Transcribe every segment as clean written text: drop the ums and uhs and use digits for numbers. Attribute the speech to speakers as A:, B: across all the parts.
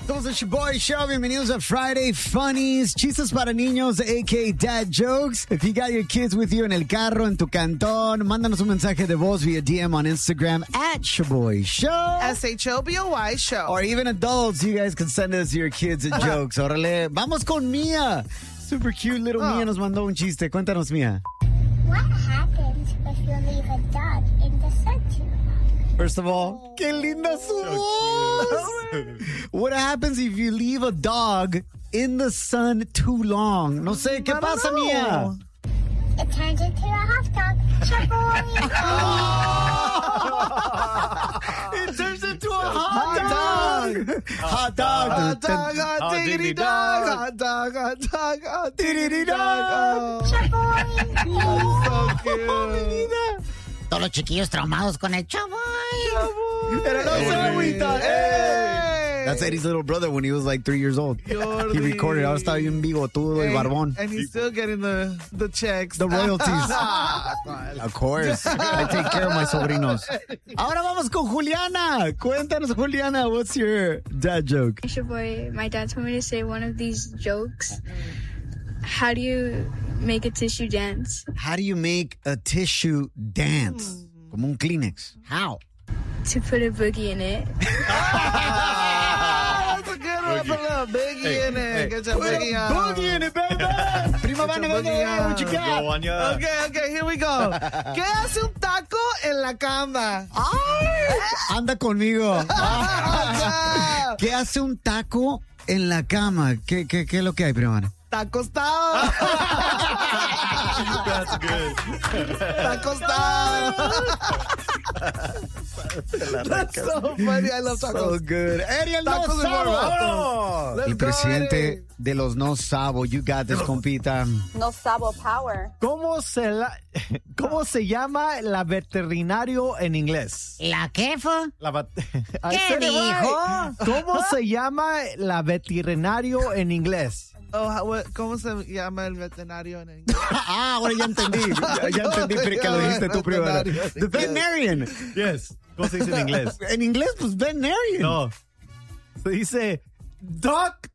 A: Somos el Shoboy Show. Bienvenidos a Friday Funnies. Chistes para niños, a.k.a. Dad Jokes. If you got your kids with you en el carro, en tu cantón, mándanos un mensaje de voz via DM on Instagram at Shoboy Show.
B: SHOBOY Show.
A: Or even adults, you guys can send us your kids a jokes. Órale, vamos con Mia. Super cute little Mia nos mandó un chiste. Cuéntanos, Mia.
C: What happens if you leave a dog in the sun too long?
A: First of all, qué linda su voz. What happens if you leave a dog in the sun too long? No sé, ¿qué pasa, Mia?
C: It turns into a hot dog. Shaboy.
A: It turns into a hot dog. Hot dog.
B: Hot dog, hot diggity dog. Hot dog, hot dog, hot diggity dog.
C: Shaboy.
B: So cute.
D: Todos los chiquillos traumados con el chavo.
A: Pero no se agüita. That's Eddie's little brother when he was like 3 years old. He recorded. Ahora está bien bigotudo y barbón.
B: And he's still getting the checks.
A: The royalties. Of course. I take care of my sobrinos. Ahora vamos con Juliana. Cuéntanos, Juliana, what's your dad joke?
E: Boy, my dad told me to say one of these jokes. How do you make a tissue dance?
A: How do you make a tissue dance? Como un Kleenex. How?
E: To put a boogie in it.
B: That's a good one. Put a little boogie in it. Get your boogie on.
A: Boogie in it, baby. Prima
B: Get your
A: Vane,
B: boogie on.
A: what you got?
B: Okay, here we go. ¿Qué hace un taco en la cama?
A: Anda conmigo. ¿Qué hace un taco en la cama? ¿Qué es lo que hay, prima Vane?
B: Está acostado.
F: That's good.
B: Está acostado. That's so funny. I love
A: So
B: tacos.
A: good. Eddie, el no
B: Tacos de
A: sabo.
B: Morvato. Let's
A: El
B: go,
A: presidente
B: Eddie.
A: de los no sabo. You got this, compita.
G: No sabo power.
F: ¿Cómo se llama la veterinario en inglés?
D: ¿La qué fue?
F: ¿Qué
D: dijo?
F: ¿Cómo se llama la veterinario en inglés?
B: ¿Cómo se llama el veterinario en inglés?
A: Ahora ya entendí. Ya entendí que lo dijiste tú primero. The veterinarian.
F: Yes. ¿Cómo se dice en inglés?
A: En inglés, pues veterinarian.
F: No. Se dice doctor.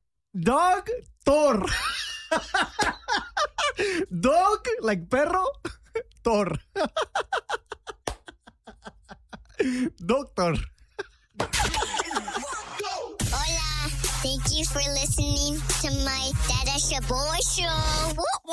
F: Dog, like perro, tor. Doctor.
C: Hola. Thank you for listening to my Dada Shaboy Show.